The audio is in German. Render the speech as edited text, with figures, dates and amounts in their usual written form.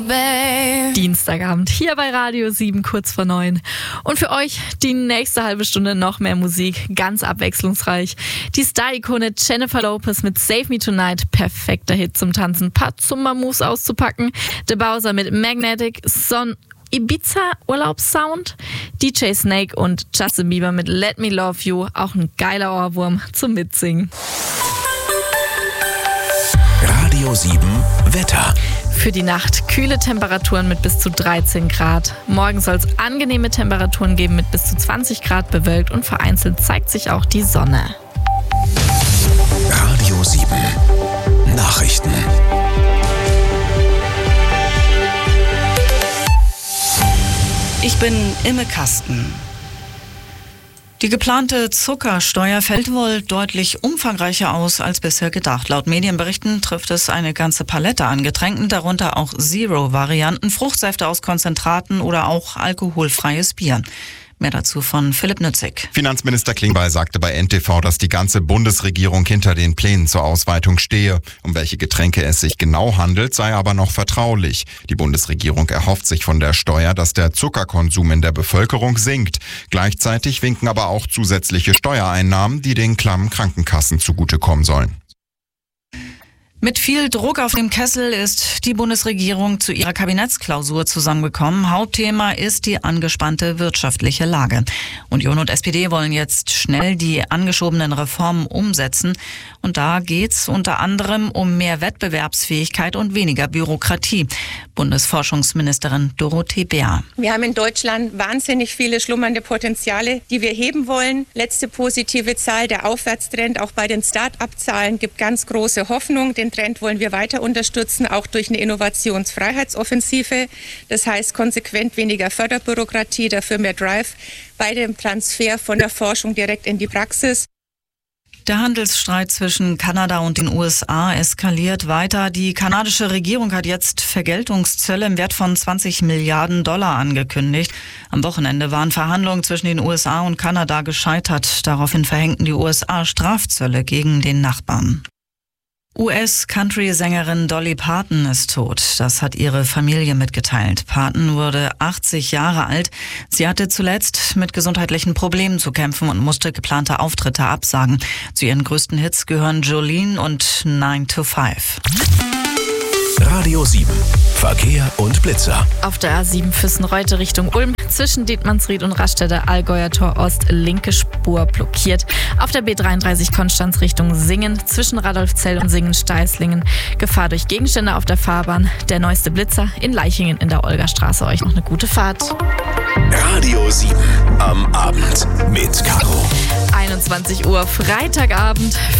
Dienstagabend hier bei Radio 7, kurz vor 9. Und für euch die nächste halbe Stunde noch mehr Musik, ganz abwechslungsreich. Die Star-Ikone Jennifer Lopez mit Save Me Tonight, perfekter Hit zum Tanzen, paar Zumba-Moves auszupacken. The Bowser mit Magnetic, Son Ibiza Urlaubssound, DJ Snake und Justin Bieber mit Let Me Love You, auch ein geiler Ohrwurm zum Mitsingen. Radio 7 Wetter. Für die Nacht kühle Temperaturen mit bis zu 13 Grad. Morgen soll es angenehme Temperaturen geben mit bis zu 20 Grad, bewölkt und vereinzelt zeigt sich auch die Sonne. Radio 7 Nachrichten. Ich bin Imme Kasten. Die geplante Zuckersteuer fällt wohl deutlich umfangreicher aus als bisher gedacht. Laut Medienberichten trifft es eine ganze Palette an Getränken, darunter auch Zero-Varianten, Fruchtsäfte aus Konzentraten oder auch alkoholfreies Bier. Mehr dazu von Philipp Nützig. Finanzminister Klingbeil sagte bei NTV, dass die ganze Bundesregierung hinter den Plänen zur Ausweitung stehe. Um welche Getränke es sich genau handelt, sei aber noch vertraulich. Die Bundesregierung erhofft sich von der Steuer, dass der Zuckerkonsum in der Bevölkerung sinkt. Gleichzeitig winken aber auch zusätzliche Steuereinnahmen, die den klammen Krankenkassen zugutekommen sollen. Mit viel Druck auf dem Kessel ist die Bundesregierung zu ihrer Kabinettsklausur zusammengekommen. Hauptthema ist die angespannte wirtschaftliche Lage. Union und SPD wollen jetzt schnell die angeschobenen Reformen umsetzen. Und da geht's unter anderem um mehr Wettbewerbsfähigkeit und weniger Bürokratie. Bundesforschungsministerin Dorothee Bär. Wir haben in Deutschland wahnsinnig viele schlummernde Potenziale, die wir heben wollen. Letzte positive Zahl, der Aufwärtstrend auch bei den Start-up-Zahlen gibt ganz große Hoffnung. Den Trend wollen wir weiter unterstützen, auch durch eine Innovationsfreiheitsoffensive. Das heißt konsequent weniger Förderbürokratie, dafür mehr Drive bei dem Transfer von der Forschung direkt in die Praxis. Der Handelsstreit zwischen Kanada und den USA eskaliert weiter. Die kanadische Regierung hat jetzt Vergeltungszölle im Wert von 20 Milliarden Dollar angekündigt. Am Wochenende waren Verhandlungen zwischen den USA und Kanada gescheitert. Daraufhin verhängten die USA Strafzölle gegen den Nachbarn. US-Country-Sängerin Dolly Parton ist tot. Das hat ihre Familie mitgeteilt. Parton wurde 80 Jahre alt. Sie hatte zuletzt mit gesundheitlichen Problemen zu kämpfen und musste geplante Auftritte absagen. Zu ihren größten Hits gehören Jolene und 9 to 5. Radio 7 Verkehr und Blitzer. Auf der A7 Füssen-Reute Richtung Ulm zwischen Dietmannsried und Raststätte Allgäuer Tor Ost linke Spur blockiert. Auf der B33 Konstanz Richtung Singen zwischen Radolfzell und Singen-Steißlingen Gefahr durch Gegenstände auf der Fahrbahn. Der neueste Blitzer in Leichingen in der Olgastraße. Euch noch eine gute Fahrt. Radio 7 am Abend mit Caro. 21 Uhr Freitagabend.